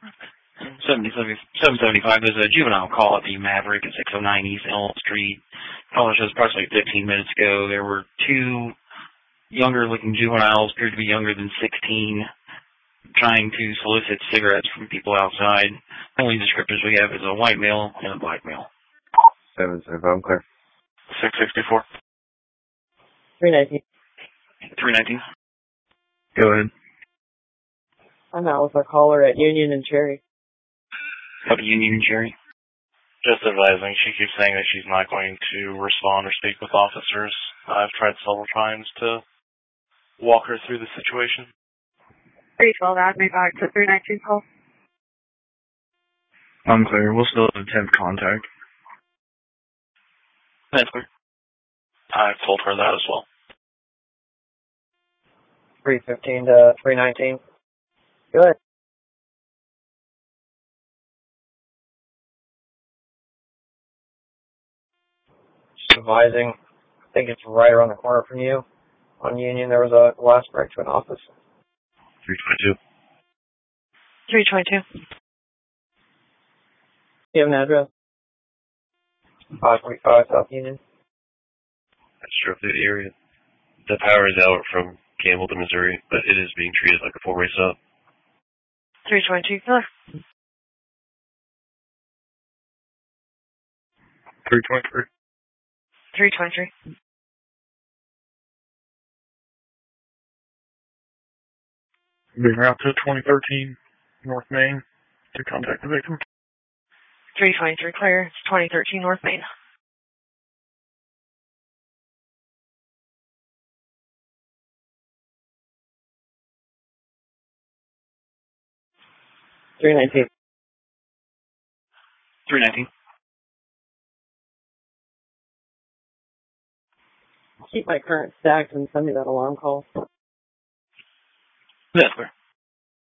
775, there's a juvenile call at the Maverick at 609 East Elm Street. Caller shows approximately 15 minutes ago. There were two younger-looking juveniles, appeared to be younger than 16, trying to solicit cigarettes from people outside. The only descriptors we have is a white male and a black male. 775, I'm clear. 664. 319. 319. Go ahead. I'm out with our caller at Union and Cherry. Up Union and Cherry. Just advising, she keeps saying that she's not going to respond or speak with officers. I've tried several times to walk her through the situation. 312, add me back to 319 call. I'm clear. We'll still attempt contact. That's clear. I've told her that as well. 315 to 319. Good. Just advising, I think it's right around the corner from you. On Union, there was a glass break to an office. 322. 322. Do you have an address? 545 South Union. I just drove through the area. The power is out from Campbell to Missouri, but it is being treated like a four-way stop. 322, clear. 323. 323. Being route to 2013 North Main to contact the victim. 323, clear. It's 2013 North Main. $319. 319. Keep my current stacked and send me that alarm call. That's clear.